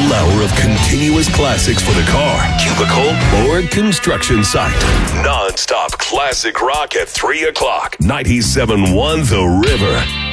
full hour of continuous classics for the car, cubicle, or construction site. Non-stop classic rock at 3 o'clock. 97.1 The River.